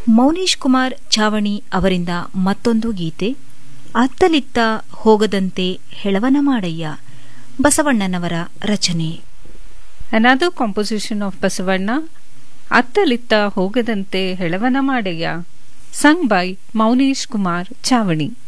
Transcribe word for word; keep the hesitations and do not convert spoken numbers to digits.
ಮೌನೇಶ್ ಕುಮಾರ್ ಚಾವಣಿ ಅವರಿಂದ ಮತ್ತೊಂದು ಗೀತೆ, ಅತ್ತಲಿತ್ತ ಹೋಗದಂತೆ ಹೆಳವನ ಮಾಡಯ್ಯ, ಬಸವಣ್ಣನವರ ರಚನೆ. Another composition of Basavanna, ಅತ್ತಲಿತ್ತ ಹೋಗದಂತೆ ಹೆಳವನ ಮಾಡಯ್ಯ, sung by Maunesh Kumar Chavani.